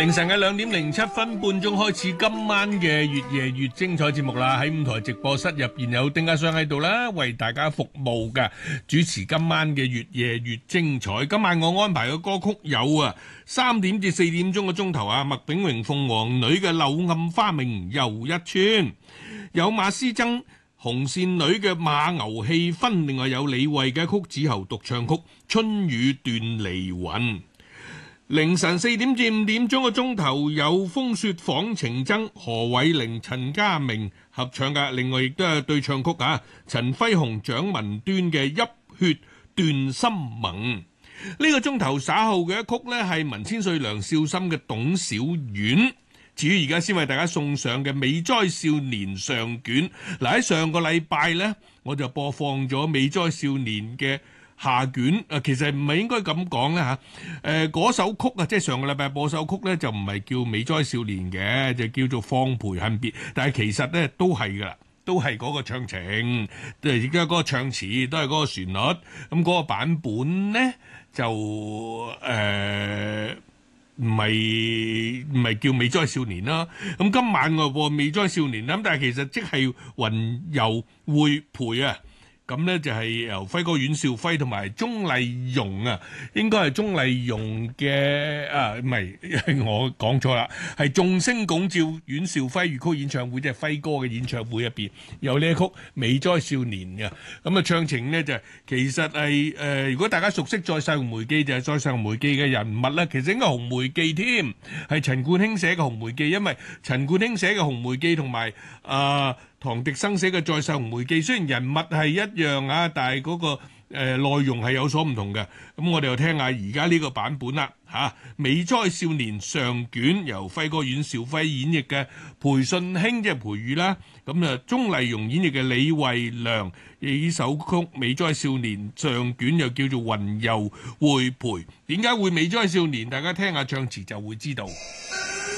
凌晨嘅2:07半鐘開始，今晚嘅越夜越精彩節目啦！喺舞台直播室入邊有丁家雙喺度啦，為大家服務嘅主持今晚嘅越夜越精彩。今晚我安排嘅歌曲有3點至4點鐘嘅鐘頭麥炳榮鳳凰女嘅柳暗花明又一村，有馬師曾紅線女嘅馬牛氣氛，另外有李慧嘅曲子喉獨唱曲《春雨斷離雲》。凌晨4點至5點鐘嘅鐘頭有風雪訪情僧何偉玲、陳家明合唱嘅，另外亦都係對唱曲陳輝雄、蔣文端嘅泣血斷心盟。呢個鐘頭稍後嘅一曲呢係文千歲梁少心嘅董小丸。至於而家先為大家送上嘅美哉少年上卷，喺上個禮拜呢我就播放咗美哉少年嘅下卷，其實唔係應該咁講啦嚇。嗰首曲即係上個禮拜播首曲咧，就唔係叫美哉少年嘅，就叫做放陪恨別。但係其實咧都係噶啦，都係嗰個唱情，而家嗰個唱詞都係嗰個旋律。咁嗰個版本咧就唔係叫美哉少年啦。咁今晚我播美哉少年，咁但係其實即係雲遊會陪咁呢就係由輝哥阮兆輝同埋鍾麗蓉應該係鍾麗蓉嘅唔係我講錯啦，係眾星拱照阮兆輝粵曲演唱會，即係輝哥嘅演唱會入邊有呢一曲《美哉少年》嘅。咁唱情呢就其實係如果大家熟悉《再世紅梅記》，就係《再世紅梅記》嘅人物啦。其實應該係《紅梅記》添，係陳冠興寫嘅《紅梅記》，因為陳冠興寫嘅《紅梅記》同埋唐滌生寫嘅《再世紅梅記》，雖然人物係一樣但係嗰個內容係有所唔同嘅。咁我哋又聽下而家呢個版本啦美哉少年上卷，由輝哥阮兆輝演繹嘅裴順興即係裴宇啦，咁鍾麗蓉演繹嘅李慧良，呢首曲美哉少年上卷又叫做雲遊會陪。點解會美哉少年？大家聽下唱詞就會知道。